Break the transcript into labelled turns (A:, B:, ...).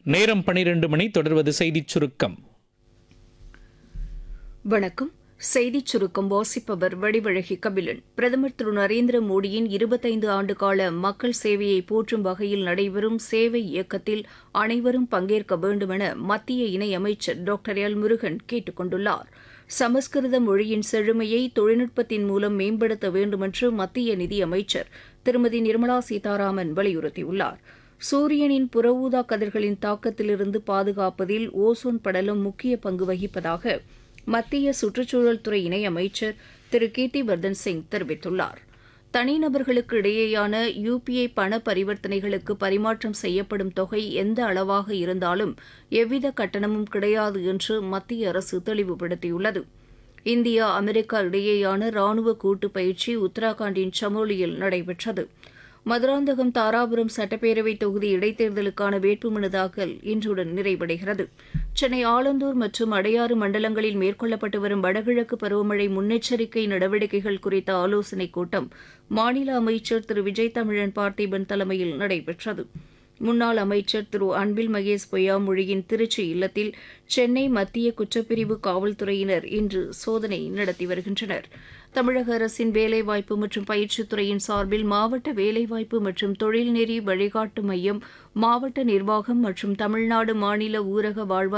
A: நேரம் 12 மணி. தொடர்வது செய்திச் சுருக்கம்.
B: வணக்கம். செய்திச் சுருக்கம் வாசிப்பவர் வடிவழகி கபிலன். பிரதமர் திரு நரேந்திர மோடியின் 25 ஆண்டுகால மக்கள் சேவையை போற்றும் வகையில் நடைபெறும் சேவை இயக்கத்தில் அனைவரும் பங்கேற்க வேண்டுமென மத்திய இணையமைச்சர் டாக்டர் எல் முருகன் கேட்டுக் கொண்டுள்ளார். சமஸ்கிருத மொழியின் செழுமையை தொழில்நுட்பத்தின் மூலம் மேம்படுத்த வேண்டுமென்று மத்திய நிதியமைச்சர் திருமதி நிர்மலா சீதாராமன் வலியுறுத்தியுள்ளார். சூரியனின் புறஊதா கதிர்களின் தாக்கத்திலிருந்து பாதுகாப்பதில் ஓசோன் படலம் முக்கிய பங்கு வகிப்பதாக மத்திய சுற்றுச்சூழல் துறை இணையமைச்சர் திரு கீர்த்திவர்தன் சிங் தெரிவித்துள்ளார். தனிநபர்களுக்கு இடையேயான UPI பண பரிவர்த்தனைகளுக்கு பரிமாற்றம் செய்யப்படும் தொகை எந்த அளவாக இருந்தாலும் எவ்வித கட்டணமும் கிடையாது என்று மத்திய அரசு தெளிவுபடுத்தியுள்ளது. இந்தியா அமெரிக்கா இடையேயான ராணுவ கூட்டு பயிற்சி உத்தரகாண்டின் சமோலியில் நடைபெற்றது. மதுராந்தகம் தாராபுரம் சட்டப்பேரவை தொகுதி இடைத்தேர்தலுக்கான வேட்புமனு தாக்கல் இன்றுடன் நிறைவடைகிறது. சென்னை ஆலந்தூர் மற்றும் அடையாறு மண்டலங்களில் மேற்கொள்ளப்பட்டு வரும் வடகிழக்கு பருவமழை முன்னெச்சரிக்கை நடவடிக்கைகள் குறித்த ஆலோசனைக் கூட்டம் மாநில அமைச்சர் திரு விஜய் தமிழன் பார்த்திபன் தலைமையில் நடைபெற்றது. முன்னாள் அமைச்சர் திரு அன்பில் மகேஷ் பொய்யாமொழியின் திருச்சி இல்லத்தில் சென்னை மத்திய குற்றப்பிரிவு காவல்துறையினர் இன்று சோதனை நடத்தி வருகின்றனர். தமிழக அரசின் வேலைவாய்ப்பு மற்றும் பயிற்சித்துறையின் சார்பில் மாவட்ட வேலைவாய்ப்பு மற்றும் தொழில்நெறி வழிகாட்டு மையம், மாவட்ட நிர்வாகம் மற்றும் தமிழ்நாடு மாநில ஊரக வாழ்வாதார